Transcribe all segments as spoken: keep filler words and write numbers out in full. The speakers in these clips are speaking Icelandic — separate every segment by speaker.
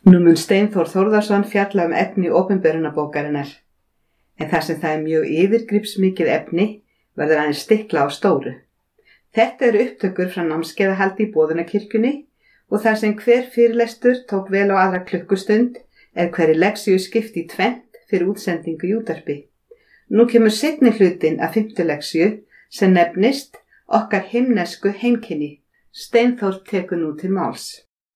Speaker 1: Nú mun Steinþór Þórðarson fjalla um efni opinberunarbókarinnar, en þar sem það er mjög yfirgripsmikið efni verður aðeins stikla á stóru. Þetta eru upptökur frá námskeiðahaldi í Boðunarkirkjunni og þar sem hver fyrirlestur tók vel á aðra klukkustund er hverri leksíu skipt í tvennt fyrir útsendingu í útvarpi. Nú kemur seinni hlutinn af fimmtu leksíu sem nefnist Okkar himnesku heimkynni. Steinþór tekur nú til máls.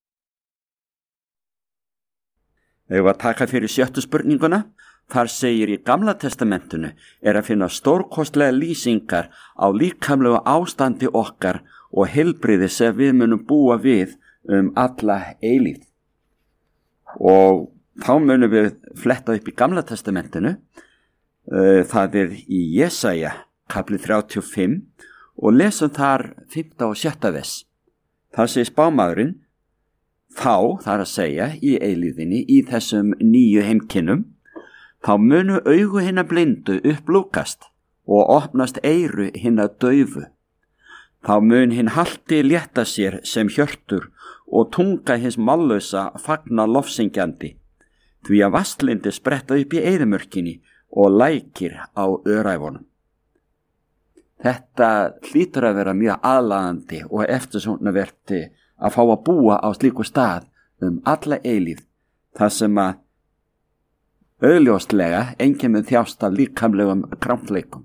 Speaker 2: Ef að taka fyrir sjöttu spurninguna, þar segir í Gamla testamentinu er að finna stórkostlega lýsingar á líkamlegu ástandi okkar og heilbrigði sem við munum búa við um alla eilífð. Og þá munum við fletta upp í Gamla testamentinu, það er í Jesaja, kapli þrjátíu og fimm, og lesum þar fimmta og sjötta vers. Þar segir spámaðurinn, þá, þar að segja, í eilíðinni, í þessum nýju heimkynnum, þá munu augu hinna blindu upplúkast og opnast eyru hinna daufu. Þá mun hinn halti létta sér sem hjörtur og tunga hins mállausa fagna lofsingjandi, því að vastlindi spretta upp í eyðimörkinni og lækir á öræfunum. Þetta hlýtur að vera mjög aðlaðandi og eftirsóknarverti að fá að búa á slíku stað um alla eilífð, þar sem að augljóslega enginn mun þjást af líkamlegum krampleikum.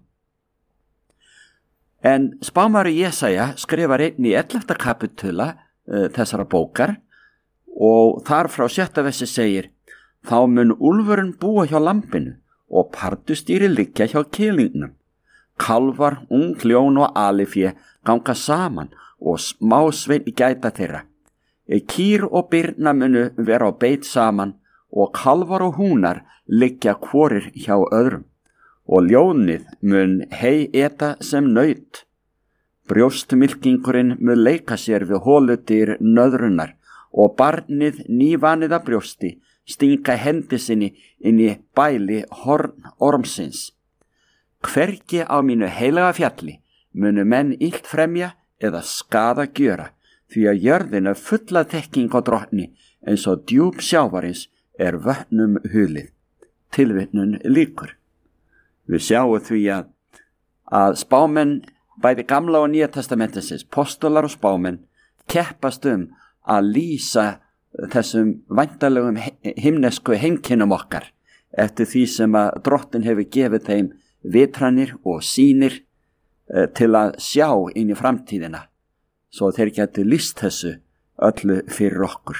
Speaker 2: En spámaður Jesaja skrifar einn í ellefta kapitula uh, þessara bókar og þar frá sjötta versi segir: þá mun úlfurinn búa hjá lambinu og pardustýri liggja hjá kýlingnum. Kálfar, ung ljón og alifé ganga saman og smásveinn gæta þeirra. Kýr og birna munu vera á beit saman og kálfar og húnar liggja hvorir hjá öðrum. Og ljónið mun hei eta sem naut. Brjóstmilkingurinn mun leika sér við hóludyr nöðrunar og barnið nývanið af brjósti stinga hendi sinni inn í bæli horn ormsins. Hvergi á mínu heilaga fjalli munu menn illt fremja eða skaða gjöra, því að jörðin er full af þekking á drottni eins og djúp sjávarins er vötnum hulið. Tilvitnun lýkur. Við sjáum því að, að spámenn, bæði Gamla og Nýja testamentisins, postular og spámenn, keppast um að lýsa þessum væntanlegum himnesku heimkynnum okkar eftir því sem að drottin hefur gefið þeim vitranir og sýnir eh, til að sjá inn í framtíðina, svo þeir geti lýst þessu öllu fyrir okkur.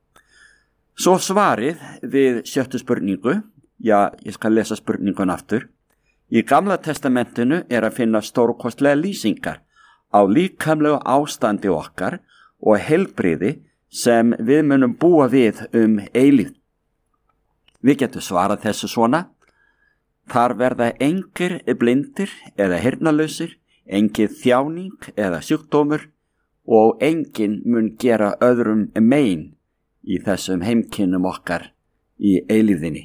Speaker 2: Svo svarið við sjöttu spurningu, já, ég skal lesa spurningun aftur. Í Gamla testamentinu er að finna stórkostlega lýsingar á líkamlegu ástandi okkar og heilbrigði sem við munum búa við um eilífð. Við getum svarað þessu svona: þar verða engir blindir eða heyrnarlausir, engin þjáning eða sjúkdómur og enginn mun gera öðrum mein í þessum heimkynnum okkar í eilífðinni.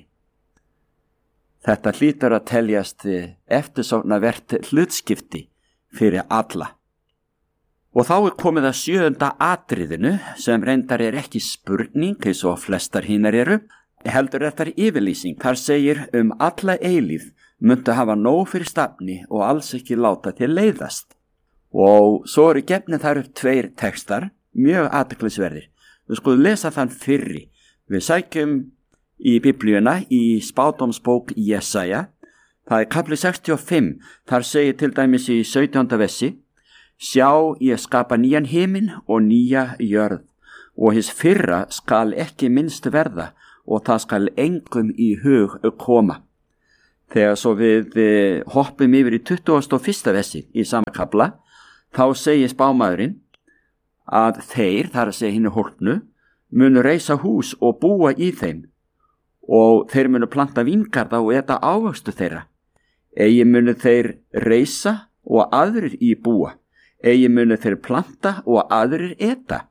Speaker 2: Þetta hlýtur að teljast eftirsóknarvert hlutskipti fyrir alla. Og þá er komið að sjöunda atriðinu sem reyndar er ekki spurning eins og flestar hinar eru, heldur þetta er yfirlýsing. Þar segir um alla eilífð myndu hafa nóg fyrir stafni og alls ekki láta til leiðast. Og svo eru gefnið þar upp tveir textar, mjög athyglisverðir. Við skulum lesa þann fyrri. Við sækjum í biblíuna í spádómsbók Jesaja. Það er kapli sextíu og fimm. Þar segir til dæmis í sautjánda versi: sjá, ég skapa nýjan himinn og nýja jörð, og hins fyrra skal ekki minnst verða, og það skal engum í hug koma. Þegar svo við hoppum yfir í tuttugasta og fyrsta versi í sama kapla, þá segir spámaðurinn að þeir, þar að segja hinu hólpnu, munu reisa hús og búa í þeim, og þeir munu planta víngarða og eta ávöxtu þeirra. Eigi munu þeir reisa og aðrir í búa, eigi munu þeir planta og aðrir eta.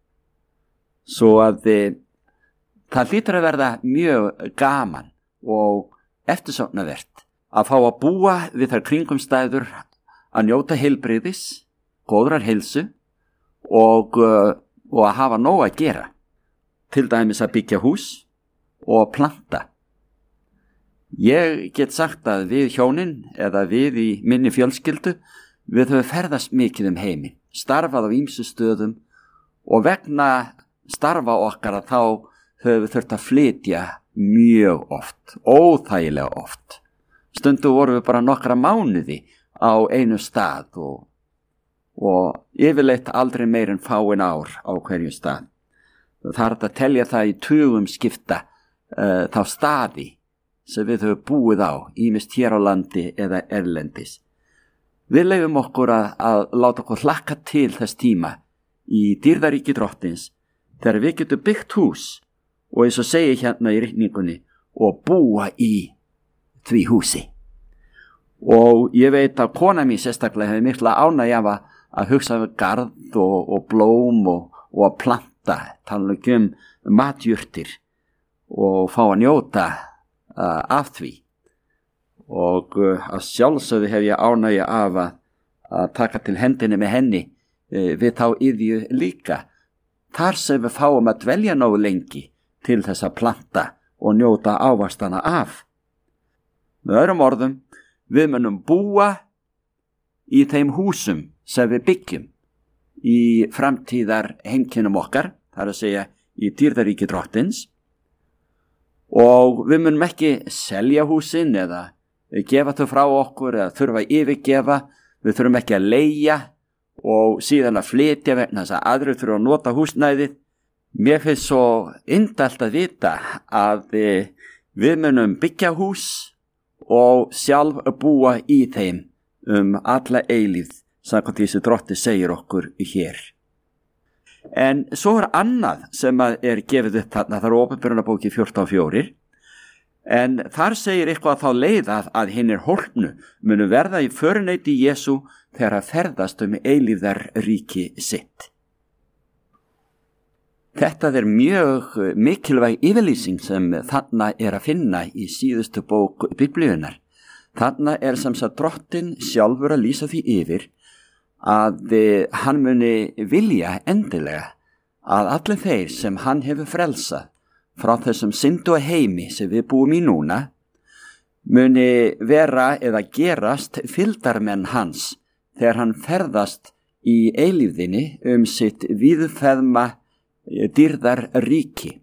Speaker 2: Svo að það hlýtur að verða mjög gaman og eftirsóknarvert að fá að búa við þær kringumstæður að njóta heilbrigðis, góðrar heilsu og, og að hafa nóg að gera. til dæmis að byggja hús og planta. Ég get sagt að við hjónin eða við í minni fjölskyldu, við höfum ferðast mikið um heiminn, starfað á ýmsu stöðum og vegna starfa okkar að þá höfum við þurft að flytja mjög oft, óþægilega oft. Stundu vorum við bara nokkra mánuði á einu stað og, og yfirleitt aldrei meir en fáin ár á hverju stað. Það er að telja það í tugum skipta uh, þá staði sem við höfum búið á, ýmist hér á landi eða erlendis. Við leyfum okkur að, að láta okkur hlakka til þess tíma í dýrðaríki Drottins þegar við getum byggt hús og eins og segir hérna í ritningunni og búa í því húsi. Og ég veit að kona mín sérstaklega hefur mikla ánægju af að hugsa um garð og, og blóm og, og að planta, tala um matjurtir og fá að njóta uh, af því. Og uh, að sjálfsögðu hef ég ánægju af að, að taka til hendinni með henni uh, við þá iðju líka. Þar sem við fáum að dvelja nógu lengi til þess að planta og njóta ávastana af. Með öðrum orðum, við munum búa í þeim húsum sem við byggjum í framtíðar heimkynnum okkar, þar að segja í dýrðaríki Drottins, og við munum ekki selja húsin eða gefa þau frá okkur eða þurfa að yfirgefa, við þurfum ekki að leigja og síðan að flytja vegna þess að aðrir þurfa að nota húsnæðið. Mér finnst svo indælt að vita að við munum byggja hús og sjálf búa í þeim um alla eilífð, samkvæmt því sem Drottinn segir okkur hér. En svo er annað sem er gefið upp þarna, það er Åpenbarunarbókin fjórtán fjögur, en þar segir eitthvað þá leið að, að hinnir hólpnu munu verða í föruneyti Jesú þegar að ferðast um eilífðar ríki sitt. Þetta er mjög mikilvæg yfirlýsing sem þarna er að finna í síðustu bók Biblíunnar. Þarna er sem sagt Drottinn sjálfur að lýsa því yfir að hann muni vilja endilega að allir þeir sem hann hefur frelsað frá þessum syndu og heimi sem við búum í núna muni vera eða gerast fylgdarmenn hans þegar hann ferðast í eilífðinni um sitt víðfeðma dýrðar ríki.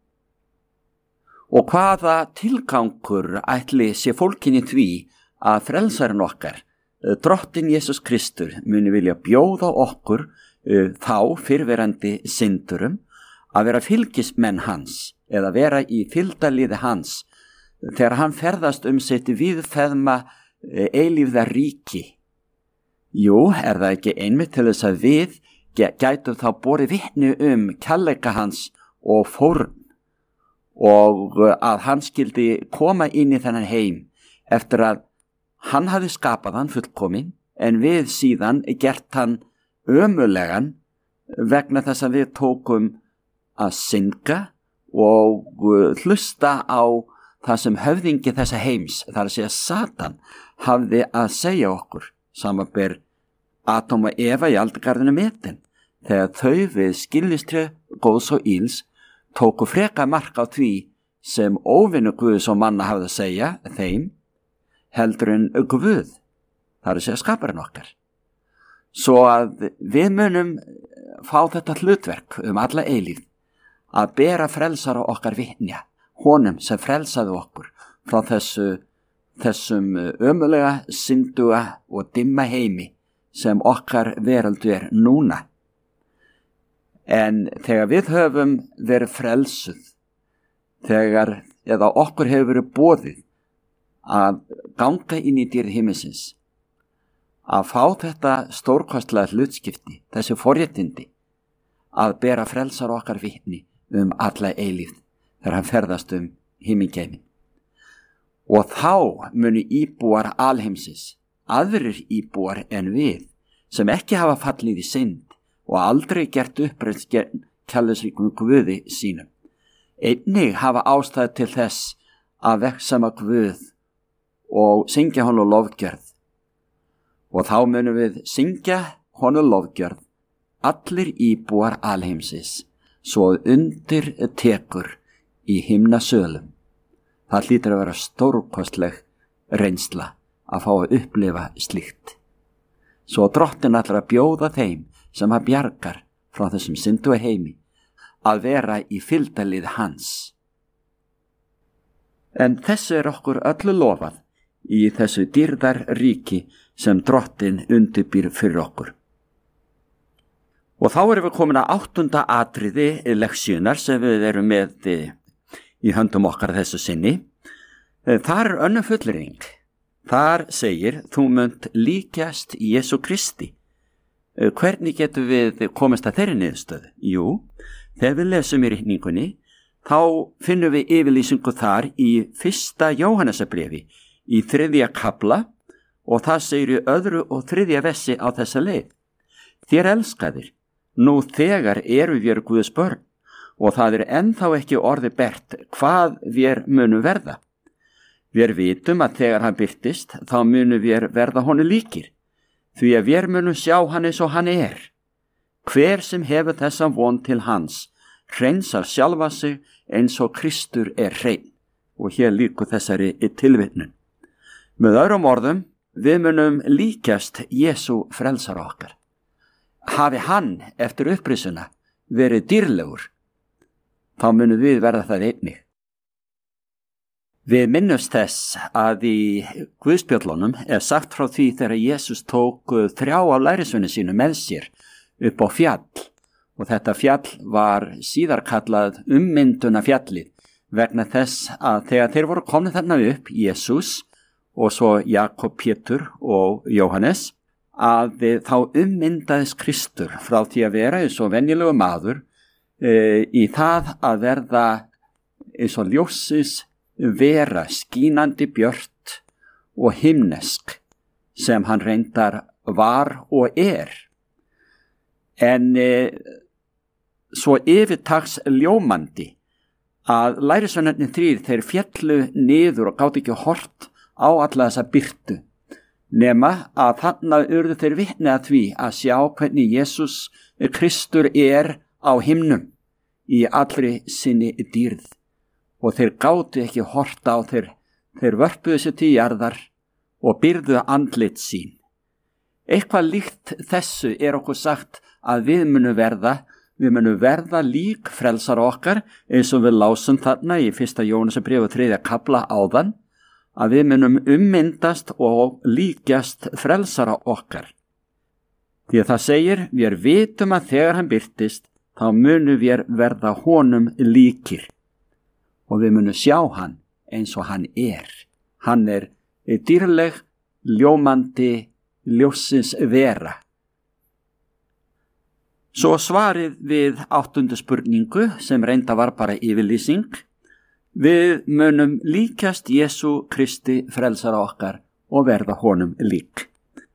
Speaker 2: Og hvaða tilgangur ætli sé fólkinni því að frelsarinn okkar, Drottinn Jesús Kristur, muni vilja bjóða okkur uh, þá fyrrverandi syndurum að vera fylgismenn hans eða vera í fylgdarliði hans þegar hann ferðast um sitt víðfeðma uh, eilífða ríki. Jú, er það ekki einmitt til þess að við gætum þá borið vitni um kærleika hans og fórn og að hann skildi koma inn í þennan heim eftir að hann hafði skapað hann fullkominn en við síðan gert hann ömulegan vegna þess að við tókum að synga og hlusta á það sem höfðingi þessa heims, þar að segja Satan, hafði að segja okkur, samanber Adam og Eva í aldurgarðinu metin, þegar þau við skilnistri góðs og íls tóku freka mark á því sem óvinnu Guðs og manna hafði að segja þeim, heldur en Guð, það er að segja skaparinn okkar. Svo að við munum fá þetta hlutverk um alla eilífð að bera frelsara okkar vitnja, honum sem frelsaði okkur frá þessu, þessum ömulega, synduga og dimma heimi sem okkar veraldu er núna. En þegar við höfum verið frelsuð, þegar eða okkur hefur verið boðið að ganga inn í dýrð himinsins, að fá þetta stórkostlega hlutskipti, þessi forréttindi, að bera frelsar okkar vitni um alla eilífð þegar hann ferðast um himingeimin. Og þá munu íbúar alheimsins, aðrir íbúar en við, sem ekki hafa fallið í synd og aldrei gert uppreist kærleiksríkum Guði sínum, einnig hafa ástæðu til þess að vegsama Guð og syngja honum lofgjörð. Og þá munum við syngja honum lofgjörð, allir íbúar alheimsins, svo undir tekur í himnasölum. Það hlýtur að vera stórkostleg reynsla að fá að upplifa slíkt. Svo Drottinn ætlar að bjóða þeim sem að bjargar frá þessum syndu heimi að vera í fylgdarlið hans. En þessu er okkur öllu lofað í þessu dýrðar ríki sem Drottinn undirbýr fyrir okkur. Og þá erum við komin að áttunda atriði leksjunar sem við erum með í höndum okkar þessu sinni. Þar er önnur fullyrðing. Þar segir, þú munt líkjast Jesú Kristi. Hvernig getum við komist að þeirri niðurstöðu? Jú, þegar við lesum í ritningunni, þá finnum við yfirlýsingu þar í fyrsta Jóhannesarbréfi í þriðja kafla og það segir í öðru og þriðja vessi á þessa leið. Þér elskaðir, nú þegar eru við Guðs börn og það er ennþá ekki orði bert hvað við munum verða. Við vitum að þegar hann birtist, þá munum við verða honum líkir, því að við munum sjá hann eins og hann er. Hver sem hefur þessa von til hans, hreinsar sjálfa sig eins og Kristur er hrein. Og hér líkur þessari tilvitnun. Með öðrum orðum, við munum líkjast Jesú frelsar okkar. Hafi hann eftir upprisuna verið dýrlegur, þá munum við verða það einnig. Við minnumst þess að í Guðspjöllunum er sagt frá því þegar Jesús tók þrjá af lærisveinum sínum með sér upp á fjall og þetta fjall var síðar kallað ummyndunarfjallið vegna þess að þegar þeir voru komnir þarna upp, Jesús og svo Jakob, Pétur og Jóhannes, að þá ummyndaðist Kristur frá því að vera eins og venjulegu maður e, í það að verða eins og ljósis vera skínandi björt og himnesk sem hann reyndar var og er. En e, svo yfirtaks ljómandi að lærisveinarnir þrír þeir fjallu niður og gátu ekki hort á alla þessa byrtu nema að þarna urðu þeir vitni að því að sjá hvernig Jesús Kristur er á himnum í allri sinni dýrð. Og þeir gátu ekki horta á þeir, þeir vörpuðu sér til jarðar og byrðu andlit sín. Eitthvað líkt þessu er okkur sagt að við munum verða, við munum verða lík frelsar okkar eins og við lásum þarna í fyrsta Jóhannesarbréfi þriðja kafla áðan, að við munum ummyndast og líkjast frelsara okkar. Því að það segir, við vitum að þegar hann birtist, þá munum við verða honum líkir. Og við munum sjá hann eins og hann er. Hann er dýrleg, ljómandi, ljósins vera. Svo svarið við áttundu spurningu sem reynda var bara yfirlýsing. Við munum líkjast Jesú Kristi frelsara okkar og verða honum lík.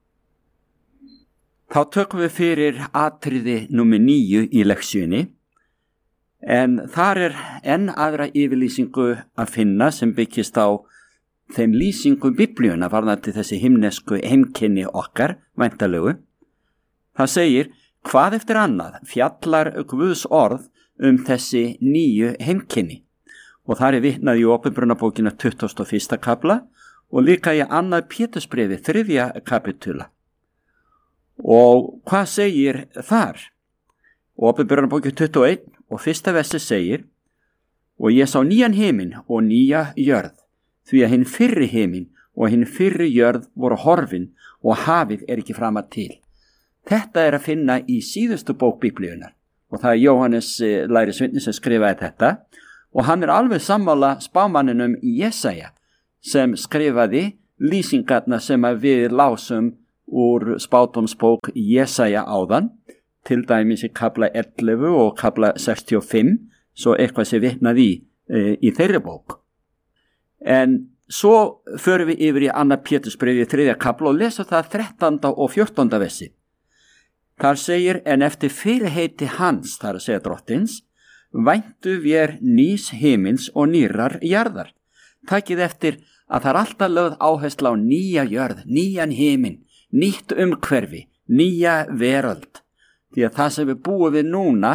Speaker 2: Þá tökum við fyrir atriði númer níu í leksjunni. En þar er enn aðra yfirlýsingu að finna sem byggist á þeim lýsingum biblíuna varðandi þessi himnesku heimkynni okkar, væntalegu. Það segir, hvað eftir annað fjallar Guðs orð um þessi nýju heimkynni. Og þar er vitnað í Opinberunarbókina tuttugasta og fyrsta kafla og líka í annað Pétursbréfi þriðja kapitula. Og hvað segir þar? Opinberunarbókina tuttugu og eitt og fyrsta versi segir, og ég sá nýjan heiminn og nýja jörð, því að hinn fyrri heiminn og hinn fyrri jörð voru horfin og hafið er ekki framar til. Þetta er að finna í síðustu bók Biblíunar og það er Jóhannes lærisveinn sem skrifaði þetta og hann er alveg sammála spámanninum Jesaja sem skrifaði lýsingarna sem við lásum úr spádómsbók Jesaja áðan, til dæmis í kafla ellefu og kafla sextíu og fimm, svo eitthvað sem vitnað í e, í þeirri bók. En svo förum við yfir í annað Pétursbréfi þriðja kafla og lesa það þrettánda og fjórtánda versi. Þar segir, en eftir fyrirheiti hans, þar að segja Drottins, væntu við nýs himins og nýrar jarðar. Takið eftir að það er alltaf lögð áhersla á nýja jörð, nýjan himin, nýtt umhverfi, nýja veröld. Því að það sem við búum við núna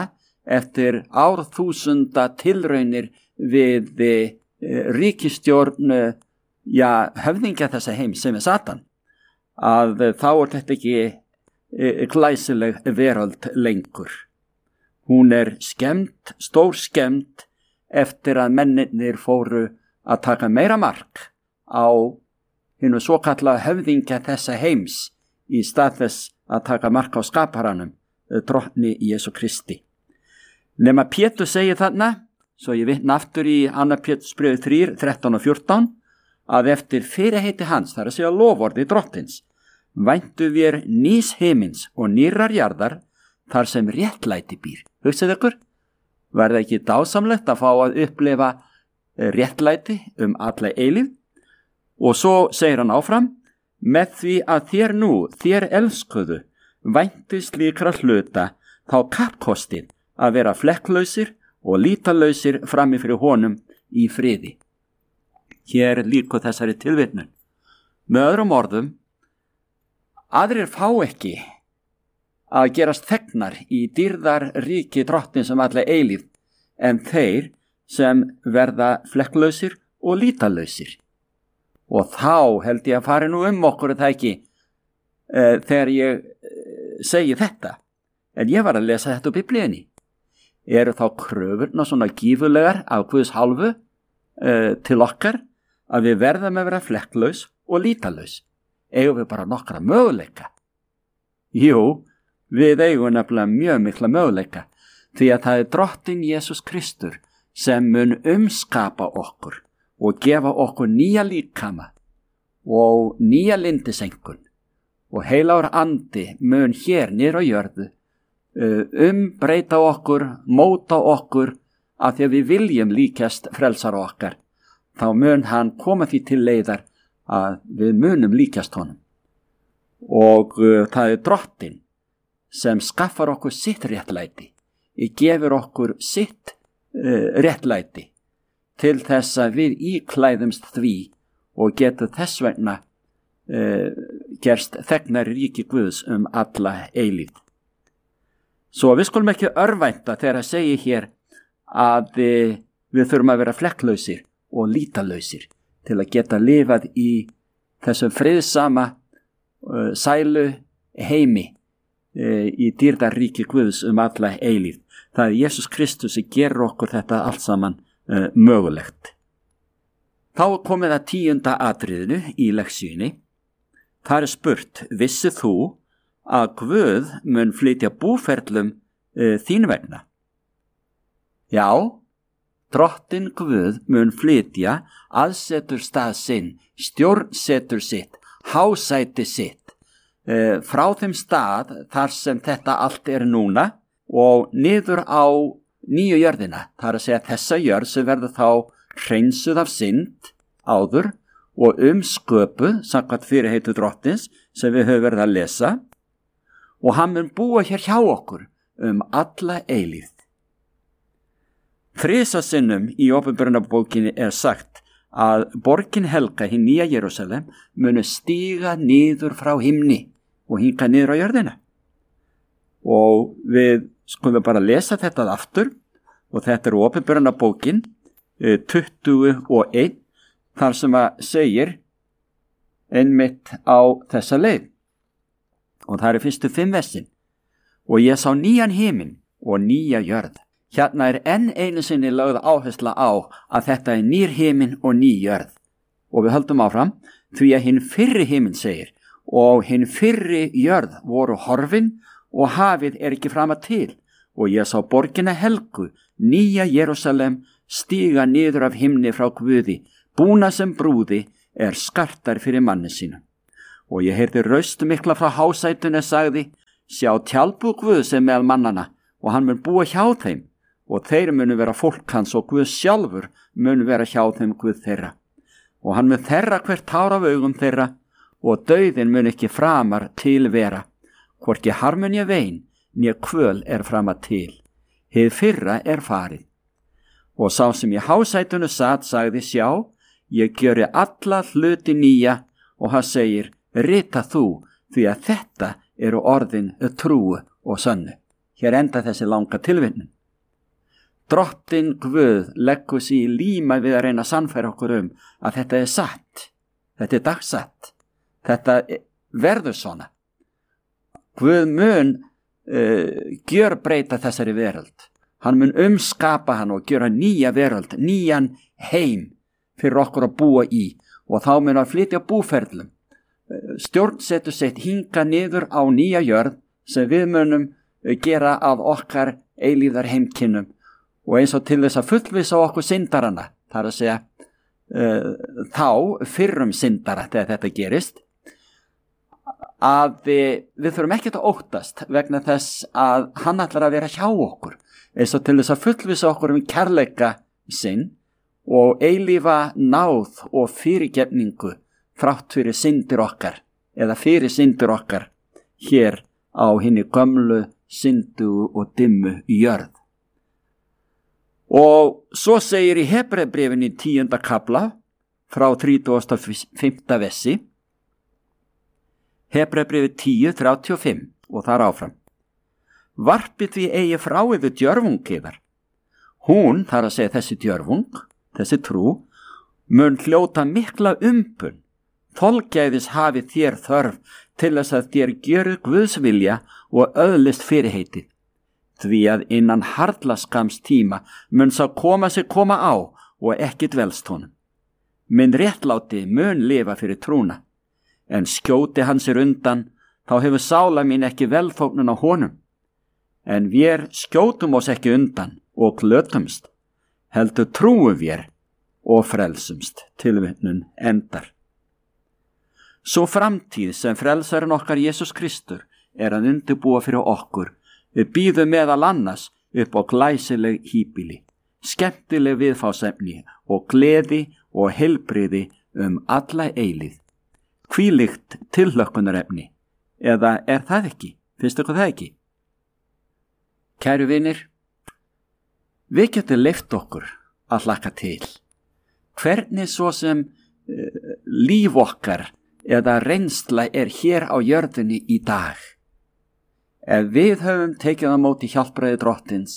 Speaker 2: eftir árþúsunda tilraunir við e, ríkisstjórn já, höfðingja þessa heim sem er Satan, að þá er þetta ekki e, glæsileg veröld lengur. Hún er skemmt, stór skemmt eftir að mennirnir fóru að taka meira mark á hinu svo kallaða höfðingja þessa heims í stað þess að taka mark á skaparanum, drottni Jesú Kristi. Nema Pétur segir þarna, svo ég vitna aftur í Annar Pétursbréfi þrjú, þrettán og fjórtán, að eftir fyrirheiti hans, þar að segja loforði drottins, væntu við nýs heimins og nýrrar jarðar þar sem réttlæti býr. Hugsið ykkur, verða ekki dásamlegt að fá að upplifa réttlæti um alla eilíf? Og svo segir hann áfram, með því að þér nú, þér elskuðu, væntist líkra hluta, þá kappkostið að vera flekklausir og lítalausir frammi fyrir honum í friði. Hér líka þessari tilvitnun. Með öðrum orðum, aðrir fá ekki að gerast þegnar í dýrðar ríki drottins um alla eilíf, en þeir sem verða flekklausir og lítalausir. Og þá held ég að fari nú um okkur það ekki e, þegar ég e, segi þetta. En ég var að lesa þetta úr Biblíunni. Eru þá kröfurnar svona gífulegar af Guðs hálfu e, til okkar að við verðum að vera flekklaus og lítalaus? Eigum við bara nokkra möguleika? Jú, við eigum nefnilega mjög mikla möguleika, því að það er drottinn Jesús Kristur sem mun umskapa okkur og gefa okkur nýja líkama og nýja lindisengun, og heilagur andi mun hér niður á jörðu umbreyta okkur, móta okkur, að því að við viljum líkjast frelsara okkar. Þá mun hann koma því til leiðar að við munum líkjast honum. Og uh, það er drottinn sem skaffar okkur sitt réttlæti, og gefur okkur sitt uh, réttlæti, til þess að við íklæðumst því og getum þess vegna uh, gerst þegnar ríki Guðs um alla eilífð. Svo við skulum ekki örvænta þegar að segja hér að uh, við þurfum að vera flekklausir og lítalausir til að geta lifað í þessum friðsama uh, sælu heimi uh, í dýrðar ríki Guðs um alla eilífð. Það er Jesús Kristus sem gerur okkur þetta allt saman Uh, mögulegt. Þá er komið að tíunda atriðinu í leksíunni. Það er spurt, vissi þú að Guð mun flytja búferlum uh, þín vegna? Já, drottinn Guð mun flytja aðsetur stað sinn, stjórnsetur sitt, hásæti sitt, uh, frá þeim stað þar sem þetta allt er núna og niður á nýju jörðina, þar að segja þessa jörð sem verður þá hreinsuð af synd áður og umsköpuð samkvæmt fyrirheitu drottins sem við höfum verið að lesa, og hann mun búa hér hjá okkur um alla eilífð. Þrisvar sinnum í Åpenbarunarbókinni er sagt að borgin helga, hinn nýja Jerúsalem, munu stíga niður frá himni og hinga niður á jörðina. Og við skulum bara lesa þetta aftur, og þetta er Åpenbarunarbókin tuttugu og eitt, þar sem að segir einmitt á þessa leið, og það er fyrstu fimm versin. Og ég sá nýjan himinn og nýja jörð. Hérna er enn einu sinni lögð áhersla á að þetta er nýr himinn og ný jörð. Og við höldum áfram, því að hinn fyrri himinn segir, og hinn fyrri jörð voru horfin og hafið er ekki frama til, og ég sá borgina helgu, nýja Jerúsalem, stíga niður af himni frá Guði, búna sem brúði er skartar fyrir manni sínu. Og ég heyrði raust mikla frá hásætunu sagði, sjá tjaldbúð Guðs sem meðal mannana, og hann mun búa hjá þeim, og þeir munu vera fólk hans, og Guð sjálfur mun vera hjá þeim Guð þeirra. Og hann mun þerra hvert tár af augum þeirra, og dauðin mun ekki framar til vera. Hvorki harmun ég vein, né kvöl er framar til. Hið fyrra er farið. Og sá sem í hásætunu sat sagði, sjá, ég gjöri alla hluti nýja, og hann segir, rita þú, því að þetta eru orðin trúu og sönnu. Hér enda þessi langa tilvinnun. Drottinn Guð leggur sig í líma við að reyna að sannfæra okkur um að þetta er satt, þetta er dagsatt, þetta verður svona. Guð mun uh, gjör breyta þessari veröld. Hann mun umskapa hann og gjöra nýja veröld, nýjan heim fyrir okkur að búa í, og þá mun að flytja búferlum. Stjórnsetu sitt hinga niður á nýja jörð sem við munum gera að okkar eilíðar heimkinnum, og eins og til þess að fullvisa okkur syndarana, þar að segja uh, þá fyrrum syndara þegar þetta gerist, að við, við þurfum ekkert að óttast vegna þess að hann ætlar að vera hjá okkur, eins og til þess að fullvisa okkur um kærleika sinn og eilífa náð og fyrirgefningu þrátt fyrir syndir okkar eða fyrir syndir okkar hér á hinni gömlu syndu og dimmu jörð. Og svo segir í Hebreabréfinu í tíunda kafla frá þrítugasta og fimmta versi, Hebreabréfi tíu þrjátíu og fimm, og þar áfram: Varpið því eigi frá yfir djörfung yðar. Hún, þar að segja þessi djörfung, þessi trú, mun hljóta mikla umbun, þolgæðis hafi þér þörf til þess að þér gjöru Guðs vilja og öðlist fyrirheitið. Því að innan harðlaskams tíma mun sá koma sig koma á og ekki dvelst honum. Minn réttláti mun lifa fyrir trúna, en skjóti hann sér undan, þá hefur sála mín ekki velþóknun á honum. En við skjótum oss ekki undan og glötumst, heldur trúum við og frelsumst. Tilvitnun endar. Svo framtíð sem frelsarinn okkar Jesús Kristur er að undirbúa fyrir okkur, við býðum meðal annars upp á glæsileg híbýli, skemmtileg viðfásefni og gleði og heilbrigði um alla eilíð. Hvílíkt tilhlökkunarefni, eða er það ekki? Finnst ykkur það ekki? Kæru vinir, við getum leyft okkur að hlakka til. Hvernig svo sem uh, líf okkar eða reynsla er hér á jörðinni í dag. Ef við höfum tekið á móti hjálpræði Drottins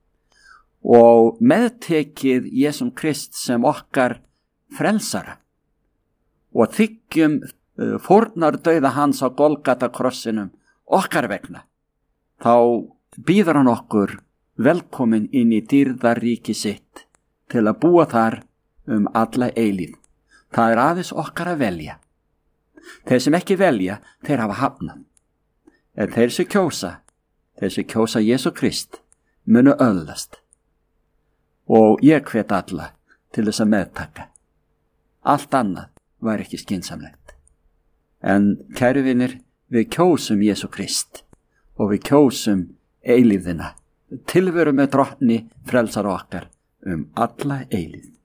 Speaker 2: og meðtekið Jesúm Krist sem okkar frelsara og þiggjum uh, fórnardauða hans á Golgata krossinum okkar vegna, þá býður hann okkur velkomin inn í dýrðaríki sitt til að búa þar um alla eilíð. Það er aðeins okkar að velja. Þeir sem ekki velja, þeir hafa hafnað. En þeir sem kjósa, þeir sem kjósa Jesú Krist, munu öðlast. Og ég hvet alla til þess að meðtaka. Allt annað var ekki skynsamlegt. En kæru vinir, við kjósum Jesú Krist og við kjósum eilíðina, tilveru með Drottni frelsara okkar um alla eilíð.